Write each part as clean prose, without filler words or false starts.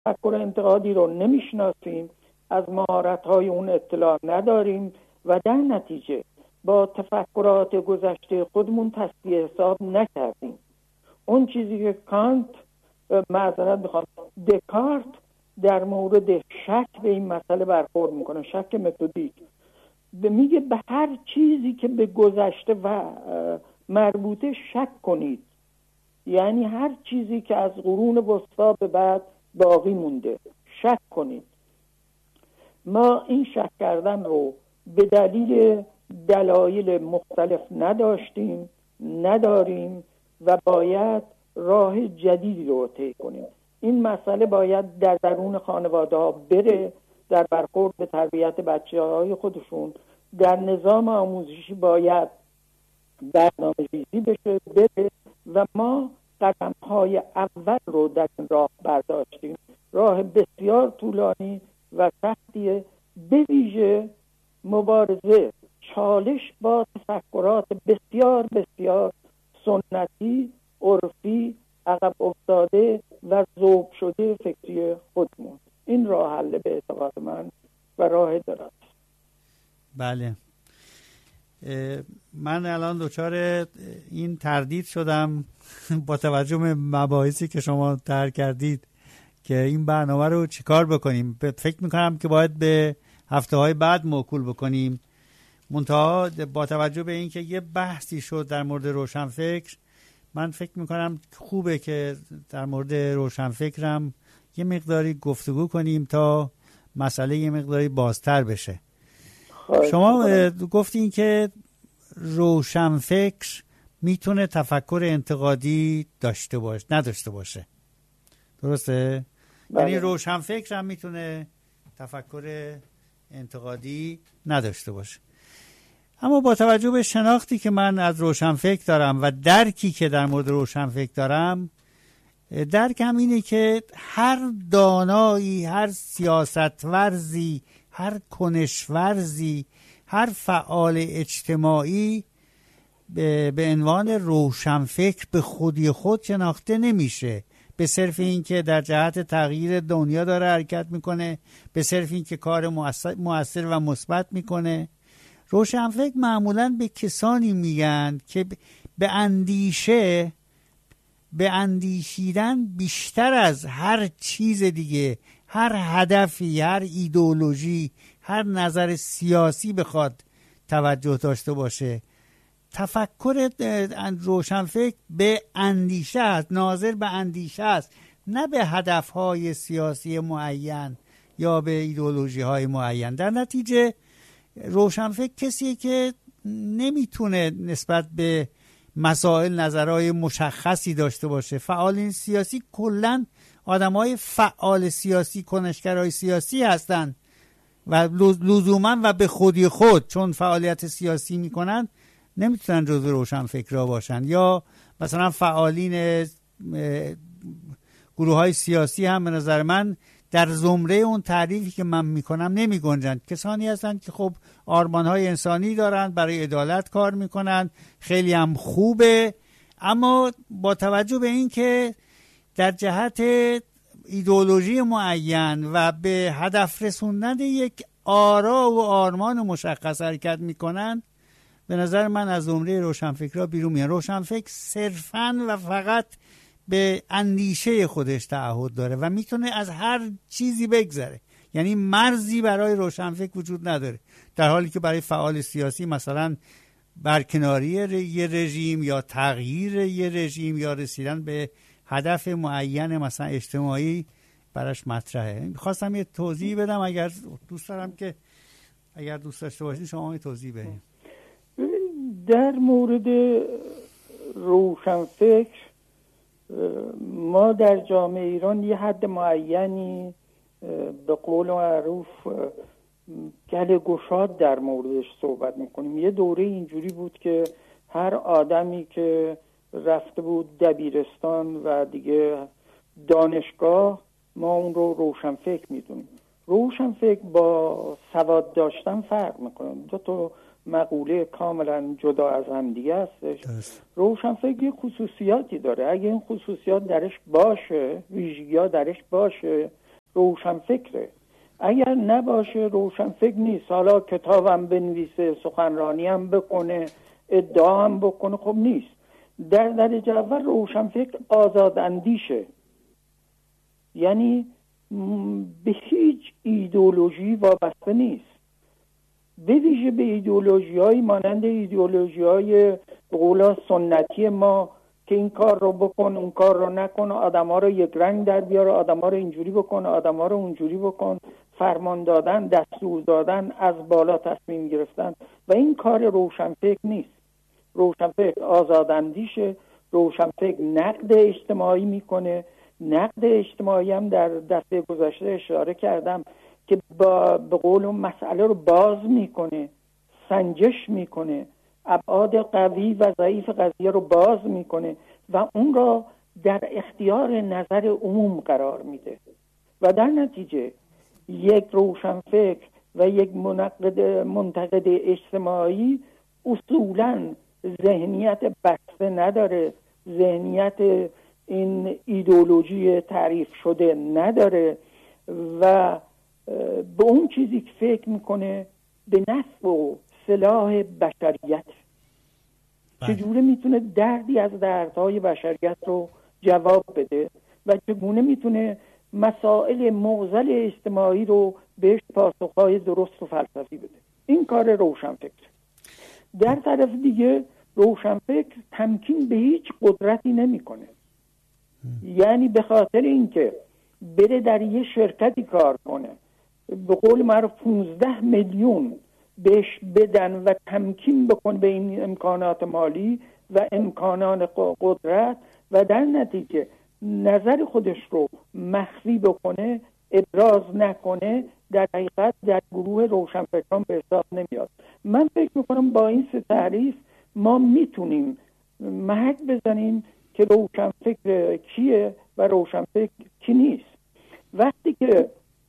تفکر انتقادی رو نمیشناسیم، از مهارت‌های اون اطلاع نداریم و در نتیجه با تفکرات گذشته خودمون تصحیح حساب نکردیم. اون چیزی که کانت، معذرت میخوام، دکارت در مورد شک به این مسئله برخورد میکنه، شک متدیک، میگه به هر چیزی که به گذشته و مربوطه شک کنید، یعنی هر چیزی که از قرون وسطا به بعد باقی مونده شک کنید. ما این شک کردن رو به دلایل مختلف نداریم و باید راه جدیدی رو طی کنیم. این مسئله باید در درون خانواده ها بره، در برخورد به تربیت بچه‌های خودشون، در نظام آموزشی باید برنامه‌ریزی بشه بره و ما قدم‌های اول رو در این راه برداشتیم. راه بسیار طولانی و سختیه، به ویژه مبارزه، چالش با تفکرات بسیار بسیار سنتی، عرفی، عقب افتاده و ذوب شده فکری خودمون. این راه حل به اعتقاد من و راه دراز. بله، من الان دچار این تردید شدم با توجه به مباحثی که شما طرح کردید که این برنامه رو چیکار بکنیم. فکر میکنم که باید به هفته‌های بعد موکول بکنیم. منتها با توجه به اینکه یه بحثی شد در مورد روشنفکر، من فکر میکنم خوبه که در مورد روشنفکرم یه مقداری گفتگو کنیم تا مسئله یه مقداری بازتر بشه. شما گفتین که روشنفکر میتونه تفکر انتقادی نداشته باشه، درسته؟ یعنی روشنفکر هم میتونه تفکر انتقادی نداشته باشه. اما با توجه به شناختی که من از روشنفکر دارم و درکی که در مورد روشنفکر دارم، درکم اینه که هر دانایی، هر سیاستورزی، هر کنشورزی، هر فعال اجتماعی به عنوان روشنفکر به خودی خود شناخته نمیشه، به صرف این که در جهت تغییر دنیا داره حرکت میکنه، به صرف این که کار مؤثر و مثبت میکنه. روشنفکر معمولاً به کسانی میگن که به اندیشیدن بیشتر از هر چیز دیگه، هر هدفی، هر ایدئولوژی، هر نظر سیاسی بخواد توجه داشته باشه. تفکر روشنفکر به اندیشه است، ناظر به اندیشه است، نه به هدفهای سیاسی معین یا به ایدئولوژی‌های معین. در نتیجه روشنفکر کسیه که نمیتونه نسبت به مسائل نظرهای مشخصی داشته باشه. فعالین سیاسی کلن آدمای فعال سیاسی، کنشگرای سیاسی هستن و لزوما و به خودی خود چون فعالیت سیاسی میکنن نمیتونن جزو روشنفکرها باشن. یا مثلا فعالین گروه های سیاسی هم به نظر من در زمره اون تعریفی که من میکنم نمی گنجند. کسانی هستن که خب آرمانهای انسانی دارن، برای عدالت کار میکنن، خیلی هم خوبه، اما با توجه به این که در جهت ایدئولوژی معین و به هدف رسوندن یک آرا و آرمان مشخص حرکت میکنن، به نظر من از زمره روشنفکرها بیرون میان. روشنفکر صرفاً و فقط به اندیشه خودش تعهد داره و میتونه از هر چیزی بگذره، یعنی مرزی برای روشنفکر وجود نداره، در حالی که برای فعال سیاسی مثلا برکناری یه رژیم یا تغییر یه رژیم یا رسیدن به هدف معین مثلا اجتماعی براش مطرحه. خواستم یه توضیح بدم، اگر دوست داشته باشید شما یه توضیح بدید. در مورد روشنفکر ما در جامعه ایران یه حد معینی به قول معروف گله گشاد در موردش صحبت میکنیم. یه دوره اینجوری بود که هر آدمی که رفته بود دبیرستان و دیگه دانشگاه ما اون رو روشنفکر میدونیم. روشنفکر با سواد داشتن فرق میکنه، دو تا مقوله کاملا جدا از هم دیگه هستش. روشنفکر یه خصوصیاتی داره، اگه این خصوصیات درش باشه، ویژگی‌ها درش باشه، روشنفکره. اگر نباشه روشنفکر نیست. حالا کتابم بنویسه، سخنرانی هم بکنه، ادعا هم بکنه، خب نیست. در درجه اول روشنفکر آزاداندیشه، یعنی به هیچ ایدئولوژی وابسته نیست، به ویژه به ایدئولوژی‌های مانند ایدئولوژی‌های به قول سنتی ما که این کار رو بکن اون کار رو نکن، آدم‌ها رو یک رنگ در بیاره، آدم‌ها رو اینجوری بکن، آدم‌ها رو اونجوری بکن، فرمان دادن، دستور دادن، از بالا تصمیم گرفتن، و این کار روشنفکر نیست. روشنفکر آزاداندیشه، روشنفکر نقد اجتماعی میکنه. نقد اجتماعی هم در دفعه گذشته اشاره کردم که به قول مسئله رو باز میکنه، سنجش میکنه، ابعاد قوی و ضعیف قضیه رو باز میکنه و اون را در اختیار نظر عموم قرار میده و در نتیجه یک روشنفکر و یک منتقد اجتماعی اصولاً ذهنیت بسته نداره، ذهنیت این ایدئولوژی تعریف شده نداره و به اون چیزی که فکر میکنه به نفع و صلاح بشریت، چجوره میتونه دردی از دردهای بشریت رو جواب بده و چگونه میتونه مسائل معضل اجتماعی رو بهش پاسخهای درست و فلسفی بده. این کار روشنفکر. در طرف دیگه روشنفکر تمکین به هیچ قدرتی نمیکنه، یعنی به خاطر اینکه بره در یه شرکتی کار کنه، به قول معروف 15 میلیون بهش بدن و تمکین بکنه به این امکانات مالی و امکانات قدرت و در نتیجه نظر خودش رو مخفی بکنه، ابراز نکنه، در حقیقت در گروه روشنفکران به حساب نمیاد. من فکر میکنم با این سه تعریف ما میتونیم محک بزنیم که روشنفکر کیه و روشنفکر کی نیست. وقتی که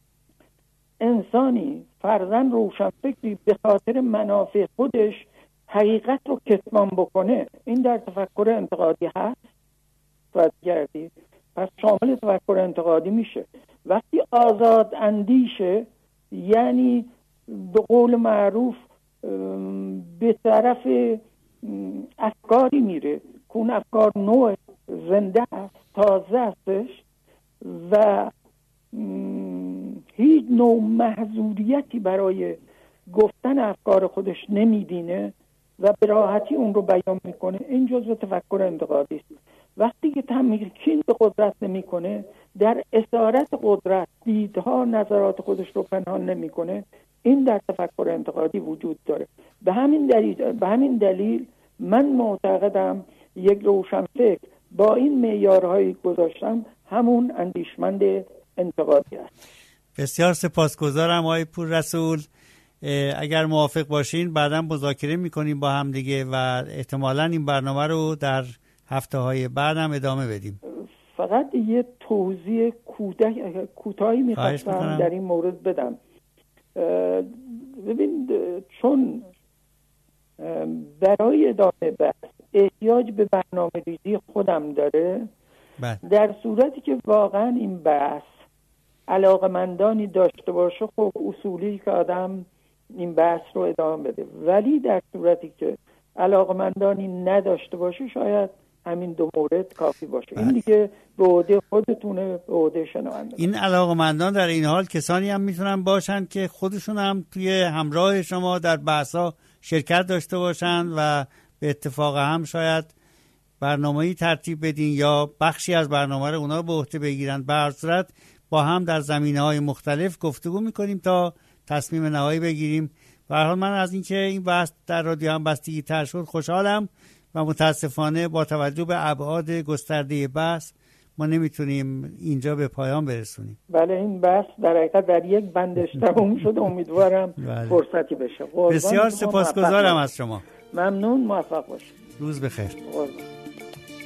انسانی فرضاً روشنفکری به خاطر منافع خودش حقیقت رو کتمان بکنه، این در تفکر انتقادی هست گردی، پس شامل تفکر انتقادی میشه. وقتی آزاد اندیشه، یعنی به قول معروف به طرف افکاری میره که اون افکار نوع زنده است، تازه هستش و هیچ نوع محدودیتی برای گفتن افکار خودش نمیبینه و به راحتی اون رو بیان میکنه، این جزء تفکر انتقادی است. وقتی که تمکین به قدرت نمیکنه، در اسارت قدرت دیدها نظرات خودش رو پنهان نمیکنه، این در تفکر انتقادی وجود داره. به همین دلیل من معتقدم یک روشنفکر با این معیارهایی گذاشتم همون اندیشمند انتقادی است. بسیار سپاسگزارم آقای پوررسول. اگر موافق باشین بعداً مذاکره میکنیم با هم دیگه و احتمالاً این برنامه رو در هفته‌های بعدم ادامه بدیم. فقط یه توضیح کوتاهی میخواستم در این مورد بدم. ببین، چون برای ادامه بحث احتیاج به برنامه‌ریزی خودم داره، در صورتی که واقعا این بحث علاقمندانی داشته باشه، خب اصولی که آدم این بحث رو ادامه بده، ولی در صورتی که علاقمندانی نداشته باشه شاید همین دو مورد کافی باشه. این دیگه به عهده خودتونه، به عهده شنونده. این علاقمندان در این حال کسانی هم میتونن باشن که خودشون هم توی همراه شما در بحثا شرکت داشته باشن و به اتفاق هم شاید برنامه‌ای ترتیب بدین یا بخشی از برنامه رو اونا به عهده بگیرن. به هر صورت با هم در زمینه‌های مختلف گفتگو می‌کنیم تا تصمیم نهایی بگیریم. به هر حال من از اینکه این بحث در رادیو هم بستگی‌تر شد خوشحالم و متاسفانه با توجه به ابعاد گسترده بحث ما نمیتونیم اینجا به پایان برسونیم. بله، این بحث در حقیقت در یک بندش تموم شد. امیدوارم فرصتی بشه. بسیار سپاسگزارم از شما. ممنون، موفق باشید. روز بخیر.